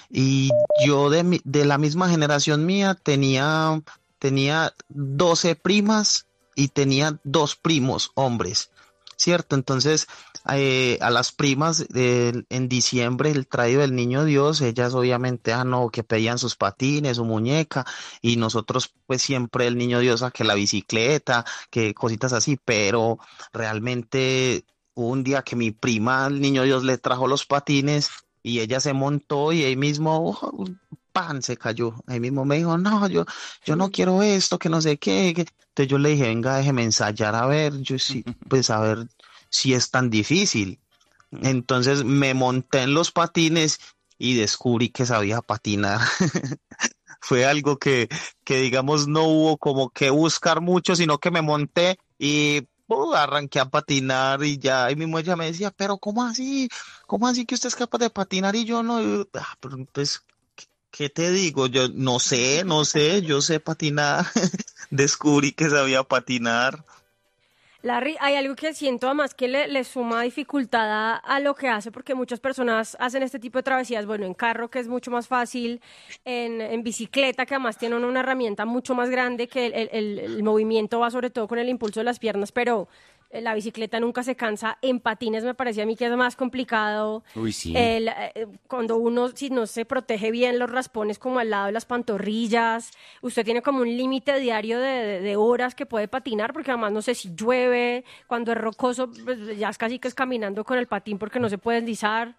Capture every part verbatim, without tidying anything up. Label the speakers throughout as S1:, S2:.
S1: Y yo de, mi- de la misma generación mía tenía, tenía doce primas y tenía dos primos hombres, ¿cierto? Entonces, eh, a las primas eh, en diciembre, el traído del niño Dios, ellas obviamente, ah, no, que pedían sus patines, su muñeca, y nosotros pues siempre el niño Dios a que la bicicleta, que cositas así, pero realmente hubo un día que mi prima, el niño Dios, le trajo los patines y ella se montó y ahí mismo, ¡oh! Pan, se cayó. Ahí mismo me dijo, no, yo, yo no quiero esto, que no sé qué. que-". Entonces yo le dije, venga, déjeme ensayar a ver, yo sí, pues a ver si es tan difícil. Entonces me monté en los patines y descubrí que sabía patinar. Fue algo que, que digamos no hubo como que buscar mucho, sino que me monté y uh, arranqué a patinar y ya ahí mismo ella me decía, pero ¿cómo así? ¿Cómo así que usted es capaz de patinar y yo no? Y yo, "Ah, pero pues, ¿qué, qué te digo? Yo no sé, no sé, yo sé patinar. Descubrí que sabía patinar.
S2: Larry, hay algo que siento además que le, le suma dificultad a, a lo que hace, porque muchas personas hacen este tipo de travesías, bueno, en carro, que es mucho más fácil, en, en bicicleta, que además tiene una herramienta mucho más grande, que el, el- el- el movimiento va sobre todo con el impulso de las piernas, pero eh, la bicicleta nunca se cansa. En patines me parece a mí que es más complicado.
S3: Uy, sí.
S2: El, eh, cuando uno, si no se protege bien los raspones como al lado de las pantorrillas, usted tiene como un límite diario de, de- de horas que puede patinar, porque además no sé si llueve, cuando es rocoso, pues, ya es casi que es caminando con el patín porque no se puede deslizar.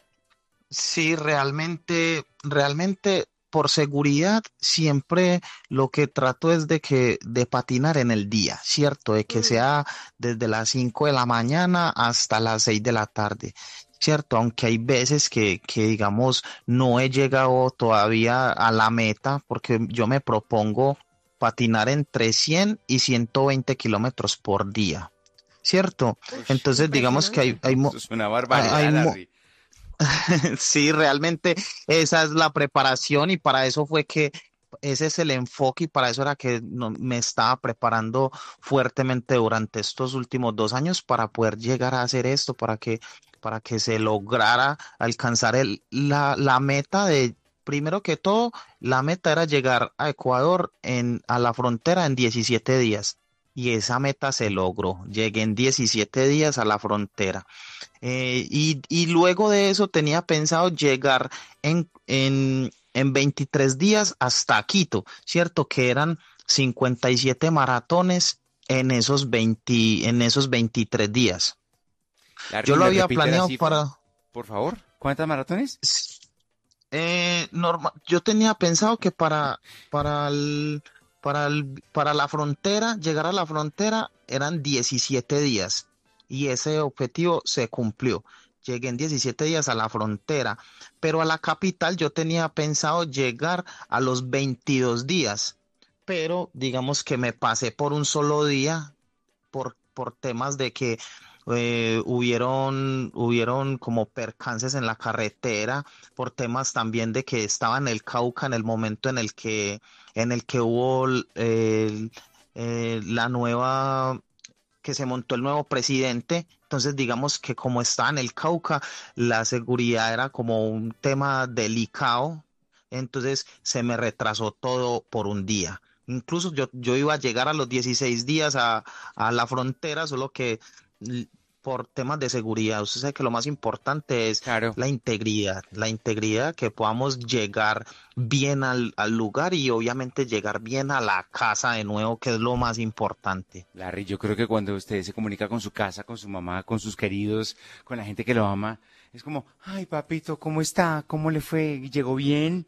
S1: Sí, realmente, realmente por seguridad siempre lo que trato es de que de patinar en el día, ¿cierto? De que
S2: Mm.
S1: sea desde las cinco de la mañana hasta las seis de la tarde, ¿cierto? Aunque hay veces que, que digamos no he llegado todavía a la meta porque yo me propongo patinar entre cien y ciento veinte kilómetros por día, ¿cierto?
S3: Uy,
S1: Entonces digamos que hay,
S2: Impresionante.
S1: hay, mo-
S3: eso es una
S1: hay,
S3: barbaridad,
S1: mo-
S3: Larry.
S1: Sí, realmente esa es la preparación y para eso fue que ese es el enfoque y para eso era que no- me estaba preparando fuertemente durante estos últimos dos años para poder llegar a hacer esto, para que, para que se lograra alcanzar el, la, la meta de, primero que todo, la meta era llegar a Ecuador en, a la frontera en diecisiete días. Y esa meta se logró. Llegué en diecisiete días a la frontera. Eh, y, y luego de eso tenía pensado llegar en, en, en veintitrés días hasta Quito, ¿cierto? Que eran cincuenta y siete maratones en esos veinte, en esos veintitrés días. Yo
S3: Larry,
S1: lo
S3: ¿me
S1: había
S3: repite la
S1: planeado
S3: cifra?
S1: para,
S3: Por favor. ¿Cuántas maratones?
S1: eh, norma- yo tenía pensado que para, para el- para el- para la frontera, llegar a la frontera eran diecisiete días y ese objetivo se cumplió. Llegué en diecisiete días a la frontera, pero a la capital yo tenía pensado llegar a los veintidós días, pero digamos que me pasé por un solo día por, por temas de que eh, hubieron, hubieron como percances en la carretera, por temas también de que estaba en el Cauca en el momento en el que, en el que hubo el- el- eh, la nueva, que se montó el nuevo presidente. Entonces, digamos que como estaba en el Cauca, la seguridad era como un tema delicado. Entonces, se me retrasó todo por un día. Incluso yo, yo iba a llegar a los dieciséis días a, a la frontera, solo que l- por temas de seguridad, usted sabe que lo más importante es
S3: Claro.
S1: la integridad, la integridad, que podamos llegar bien al, al lugar y obviamente llegar bien a la casa de nuevo, que es lo más importante.
S3: Larry, yo creo que cuando usted se comunica con su casa, con su mamá, con sus queridos, con la gente que lo ama, es como, ay, papito, ¿cómo está? ¿Cómo le fue? ¿Llegó bien?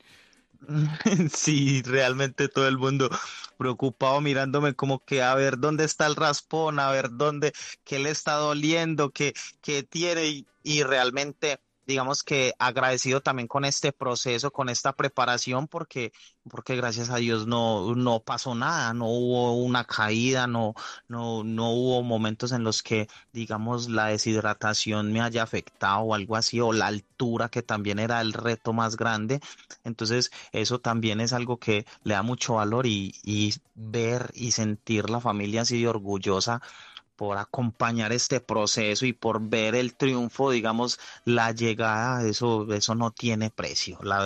S1: Sí, realmente todo el mundo preocupado mirándome como que a ver dónde está el raspón, a ver dónde, qué le está doliendo, qué, qué tiene y, y realmente digamos que agradecido también con este proceso, con esta preparación porque, porque gracias a Dios no, no pasó nada, no hubo una caída, no, no, no hubo momentos en los que digamos la deshidratación me haya afectado o algo así, o la altura que también era el reto más grande. Entonces, eso también es algo que le da mucho valor y, y ver y sentir la familia así de orgullosa por acompañar este proceso y por ver el triunfo, digamos, la llegada, eso, eso no tiene precio. La